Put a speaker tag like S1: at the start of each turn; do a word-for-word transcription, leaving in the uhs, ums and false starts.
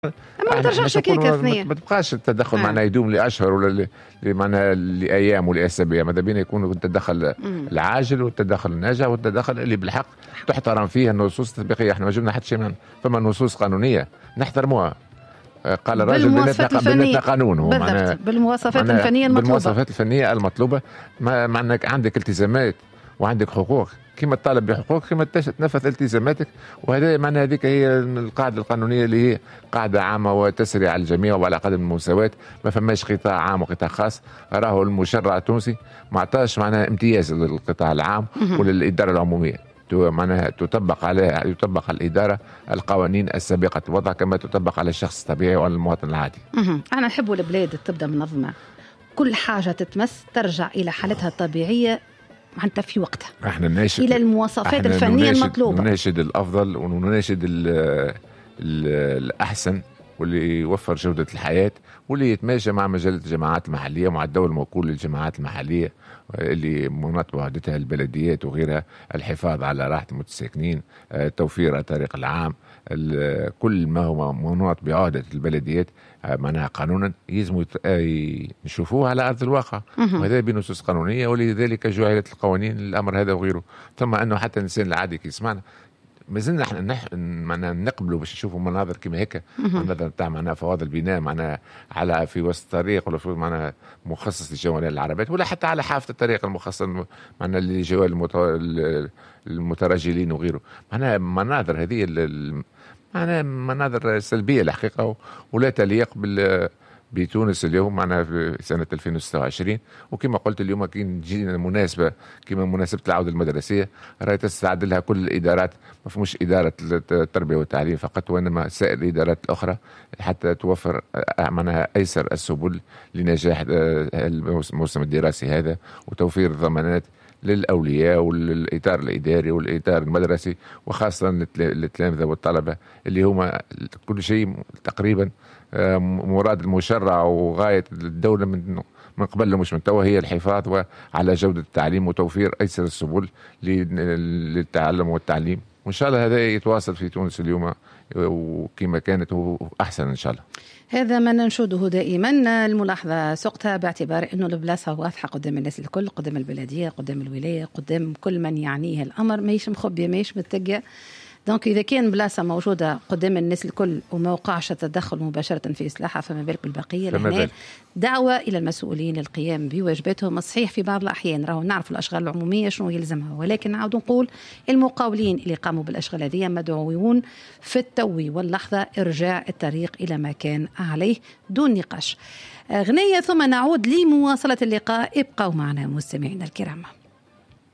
S1: أما ما ترجعش هكاك ثنية،
S2: ما تبقاش التدخل
S1: آه.
S2: معناها يدوم لأشهر ولا معناها لأيام ولا أسابيع. ماذا بينا يكون التدخل العاجل والتدخل الناجح والتدخل اللي بالحق تحترم فيه النصوص التطبيقية. احنا ما جبنا حتى شيء من فما نصوص قانونية نحترموها. قال الراجل بيناتنا قانون، هو
S1: بالضبط بالمواصفات الفنية المطلوبة.
S2: بالمواصفات الفنية المطلوبة ما معناك عندك التزامات وعندك حقوق، كما تطالب بحقوق كما تنفذ التزاماتك. وهذا معنى هذيك هي القاعدة القانونية اللي هي قاعدة عامة وتسري على الجميع وعلى قدم المساواة. ما فماش قطاع عام وقطاع خاص. راهو المشرع التونسي ما عطاش معناها امتياز للقطاع العام وللإدارة العمومية. معناها تطبق عليها يطبق على الإدارة القوانين السابقة الوضع كما تطبق على الشخص الطبيعي وعلى المواطن العادي.
S1: أنا نحب البلاد تبدأ منظمة، كل حاجة تتمس ترجع إلى حالتها الطبيعية معناتها في وقتها.
S2: احنا نناشد
S1: إلى المواصفات الفنية
S2: نناشد
S1: المطلوبة.
S2: نناشد الأفضل ونناشد ال ال الأحسن واللي يوفر جودة الحياة واللي يتماشى مع مجال الجماعات المحلية ومع الدور الموكول للجماعات المحلية اللي مناط بعدتها البلديات وغيرها. الحفاظ على راحة المتساكنين، توفير الطريق العام، كل ما هو مناط بعودة البلديات معناها قانونا يلزم نشوفوه على أرض الواقع. وهذا بنصوص قانونية ولذلك جعلت القوانين الأمر هذا وغيره. ثم أنه حتى الإنسان العادي كي يسمعنا ما زلنا احنا نح... معنا نقبلوا باش نشوفوا مناظر كما هيك، مناظر تاع معناها فواضل البناء معناها على في وسط الطريق ولا في معناها مخصص لجوال العربات ولا حتى على حافة الطريق المخصص معناها لجوال المت... المترجلين وغيره. معناها مناظر هذه ال... معناها مناظر سلبية الحقيقة ولا تليق بال بتونس اليوم معنا في سنة ألفين وستة وعشرين. وكما قلت اليوم كي تجينا مناسبة كما مناسبة العودة المدرسية راهي تستعد لها كل الإدارات، ما فمش إدارة التربية والتعليم فقط وإنما سائر الإدارات الأخرى حتى توفر معناها أيسر السبل لنجاح الموسم الدراسي هذا وتوفير الضمانات للأولياء والإطار الإداري والإطار المدرسي وخاصة للتلامذة والطلبة اللي هما كل شيء تقريبا مراد المشرع وغاية الدولة من من قبل مش من توا هي الحفاظ على جودة التعليم وتوفير أيسر السبل للتعلم والتعليم. وإن شاء الله هذا يتواصل في تونس اليوم وكما كانت أحسن إن شاء الله.
S1: هذا ما ننشده دائما. الملاحظة سقطها باعتبار أنه البلاصة واضحة قدام الناس الكل، قدام البلدية، قدام الولاية، قدام كل من يعنيه الأمر، ماهيش مخبية ماهيش متقية. دونك إذا كان بلاصة موجودة قدام الناس الكل وما وقعش التدخل مباشرة في إصلاحها فما بالك بالبقية. لهنا دعوة إلى المسؤولين القيام بواجباتهم الصحيح. في بعض الأحيان راهو نعرف الأشغال العمومية شنو يلزمها، ولكن نعود نقول المقاولين اللي قاموا بالأشغال هذه مدعوون في التو واللحظة إرجاع الطريق إلى ما كان عليه دون نقاش. غنية ثم نعود لمواصلة اللقاء. ابقوا معنا مستمعينا الكرام.